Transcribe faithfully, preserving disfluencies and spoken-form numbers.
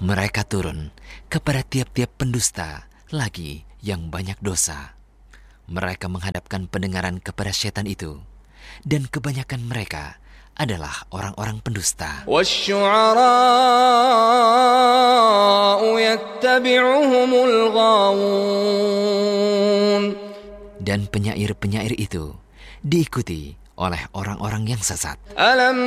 Mereka turun kepada tiap-tiap pendusta lagi yang banyak dosa. Mereka menghadapkan pendengaran kepada setan itu, dan kebanyakan mereka adalah orang-orang pendusta. Dan penyair-penyair itu diikuti oleh orang-orang yang sesat.